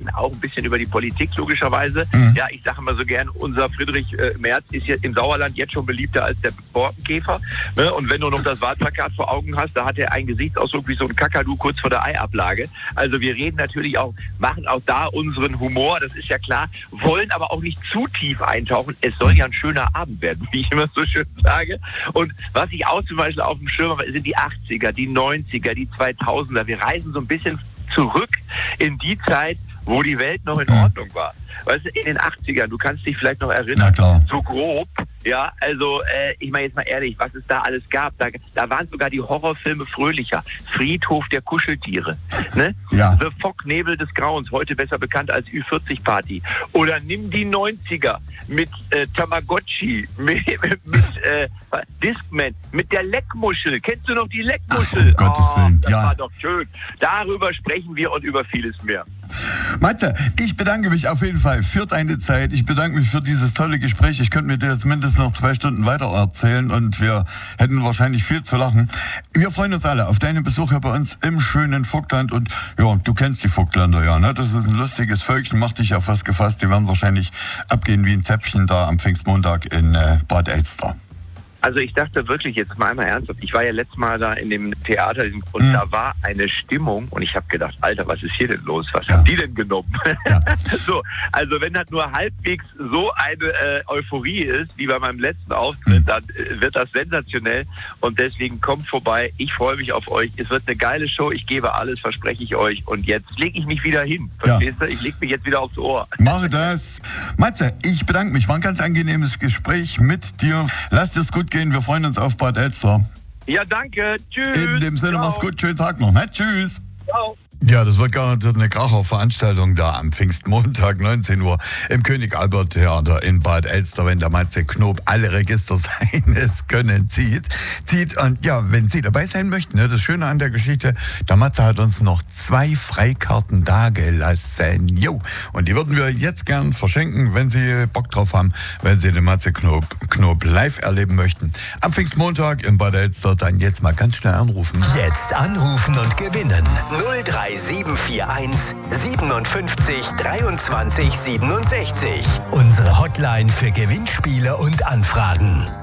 reden auch ein bisschen über die Politik, logischerweise. Ja, ich sage immer so gern, unser Friedrich Merz ist jetzt im Sauerland jetzt schon beliebter als der Borkenkäfer. Ne? Und wenn du noch das Wahlplakat vor Augen hast, da hat er einen Gesichtsausdruck wie so ein Kakadu kurz vor der Eiablage. Also wir reden natürlich auch, machen auch da unseren Humor, das ist ja klar, wollen aber auch nicht zu tief eintauchen. Es soll ja ein schöner Abend werden, wie ich immer so schön sage. Und was ich auch zum Beispiel auf dem Schirm habe, sind die 80er, die 90er, die 2000er. Wir reisen so ein bisschen zurück in die Zeit, wo die Welt noch in Ordnung war. Weißt du, in den 80ern, du kannst dich vielleicht noch erinnern, so grob, ja, also ich meine jetzt mal ehrlich, was es da alles gab, da waren sogar die Horrorfilme fröhlicher. Friedhof der Kuscheltiere, ne? Ja. The Fog, Nebel des Grauens, heute besser bekannt als Ü40-Party. Oder nimm die 90er mit Tamagotchi, mit Discman, mit der Leckmuschel. Kennst du noch die Leckmuschel? Ach, um Gottes Willen, das ja. war doch schön. Darüber sprechen wir und über vieles mehr. Matze, ich bedanke mich auf jeden Fall für deine Zeit. Ich bedanke mich für dieses tolle Gespräch. Ich könnte mir dir jetzt mindestens noch 2 Stunden weiter erzählen und wir hätten wahrscheinlich viel zu lachen. Wir freuen uns alle auf deinen Besuch hier bei uns im schönen Vogtland und ja, du kennst die Vogtländer ja, ne? Das ist ein lustiges Völkchen, macht dich auf was gefasst. Die werden wahrscheinlich abgehen wie ein Zäpfchen da am Pfingstmontag in Bad Elster. Also ich dachte wirklich, jetzt mal einmal ernsthaft, ich war ja letztes Mal da in dem Theater und da war eine Stimmung und ich habe gedacht, Alter, was ist hier denn los? Was haben die denn genommen? Ja. So, also wenn das nur halbwegs so eine Euphorie ist, wie bei meinem letzten Auftritt, dann wird das sensationell und deswegen kommt vorbei. Ich freue mich auf euch. Es wird eine geile Show. Ich gebe alles, verspreche ich euch. Und jetzt lege ich mich wieder hin. Verstehst du? Ich lege mich jetzt wieder aufs Ohr. Mache das. Matze, ich bedanke mich. War ein ganz angenehmes Gespräch mit dir. Lass es gut gehen. Wir freuen uns auf Bad Elster. Ja, danke. Tschüss. In dem Sinne, mach's gut. Schönen Tag noch. Ne? Tschüss. Ciao. Ja, das wird garantiert eine Kracher-Veranstaltung da am Pfingstmontag, 19 Uhr, im König-Albert-Theater in Bad Elster, wenn der Matze Knob alle Register seines Können zieht. Und ja, wenn Sie dabei sein möchten, ne, das Schöne an der Geschichte, der Matze hat uns noch 2 Freikarten dagelassen. Jo, und die würden wir jetzt gern verschenken, wenn Sie Bock drauf haben, wenn Sie den Matze Knob live erleben möchten. Am Pfingstmontag in Bad Elster, dann jetzt mal ganz schnell anrufen. Jetzt anrufen und gewinnen. 03741 57 23 67. Unsere Hotline für Gewinnspiele und Anfragen.